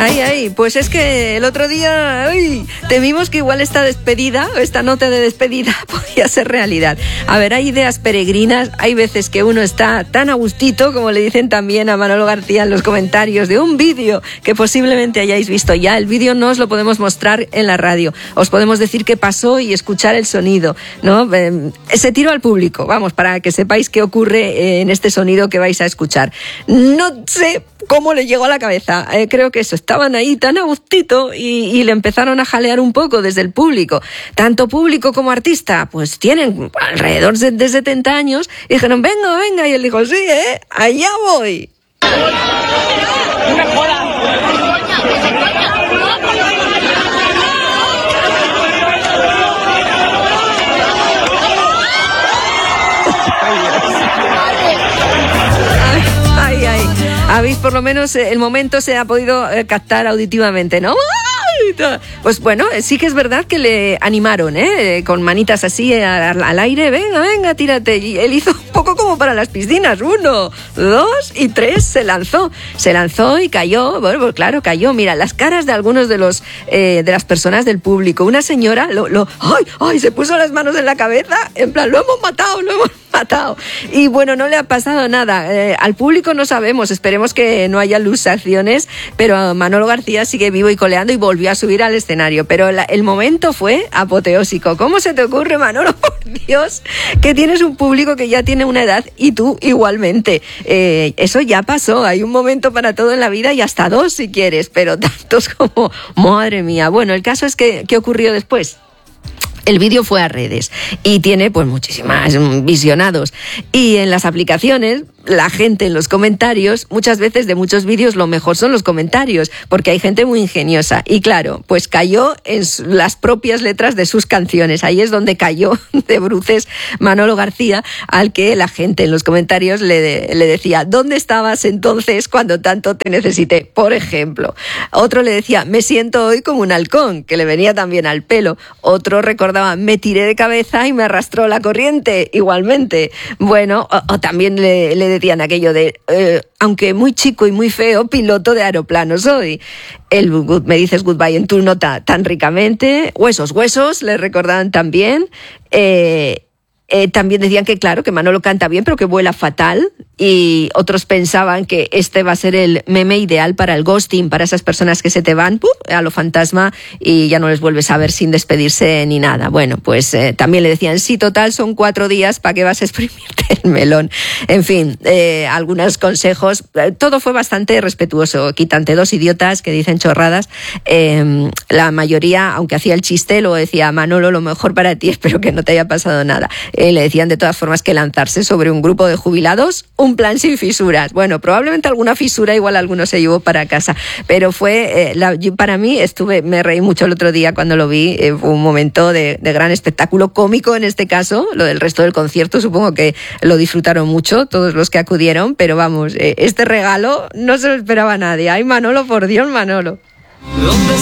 Ay, pues es que el otro día temimos que igual esta nota de despedida podía ser realidad. A ver, hay ideas peregrinas, hay veces que uno está tan a gustito, como le dicen también a Manolo García en los comentarios, de un vídeo que posiblemente hayáis visto ya. El vídeo no os lo podemos mostrar en la radio, os podemos decir qué pasó y escuchar el sonido, ¿no? Se tiró al público, vamos, para que sepáis qué ocurre en este sonido que vais a escuchar. No sé cómo le llegó a la cabeza, creo que eso, estaban ahí tan a gustito y le empezaron a jalear un poco desde el público, tanto público como artista, pues tienen alrededor de 70 años, y dijeron, venga, y él dijo, sí, allá voy. Habéis, por lo menos, el momento se ha podido captar auditivamente, ¿no? Pues bueno, sí que es verdad que le animaron, con manitas así al aire, venga, tírate. Y él hizo un poco como para las piscinas, 1, 2 y 3, se lanzó y cayó. Bueno, pues claro, cayó. Mira, las caras de algunos de las personas del público. Una señora se puso las manos en la cabeza, en plan, lo hemos matado. Y bueno, no le ha pasado nada. Al público no sabemos, esperemos que no haya luxaciones, pero Manolo García sigue vivo y coleando y volvió a subir al escenario. Pero el momento fue apoteósico. ¿Cómo se te ocurre, Manolo? Por Dios, que tienes un público que ya tiene una edad y tú igualmente. Eso ya pasó, hay un momento para todo en la vida y hasta 2 si quieres, pero tantos como... Madre mía. Bueno, el caso es que ¿qué ocurrió después? El vídeo fue a redes y tiene pues muchísimas visionados. Y en las aplicaciones, la gente en los comentarios, muchas veces de muchos vídeos lo mejor son los comentarios, porque hay gente muy ingeniosa. Y claro, pues cayó en las propias letras de sus canciones. Ahí es donde cayó de bruces Manolo García, al que la gente en los comentarios le decía, ¿dónde estabas entonces cuando tanto te necesité? Por ejemplo. Otro le decía, me siento hoy como un halcón, que le venía también al pelo. Otro recordaba, me tiré de cabeza y me arrastró la corriente, igualmente. Bueno, o también le decían aquello de, aunque muy chico y muy feo, piloto de aeroplano soy. Me dices goodbye en tu nota tan ricamente. Huesos, le recordaban también. También decían que claro, que Manolo canta bien, pero que vuela fatal. Y otros pensaban que este va a ser el meme ideal para el ghosting, para esas personas que se te van a lo fantasma y ya no les vuelves a ver sin despedirse ni nada. Bueno, pues también le decían, sí, total, son 4 días, ¿para qué vas a exprimirte el melón? En fin, algunos consejos. Todo fue bastante respetuoso. Quitante 2 idiotas que dicen chorradas. La mayoría, aunque hacía el chiste, lo decía, Manolo, lo mejor para ti, espero que no te haya pasado nada. Le decían de todas formas que lanzarse sobre un grupo de jubilados, un plan sin fisuras. Bueno, probablemente alguna fisura igual alguno se llevó para casa, pero fue, para mí, me reí mucho el otro día cuando lo vi, fue un momento de gran espectáculo cómico en este caso. Lo del resto del concierto supongo que lo disfrutaron mucho todos los que acudieron, pero vamos, este regalo no se lo esperaba nadie. Ay, Manolo, por Dios, Manolo.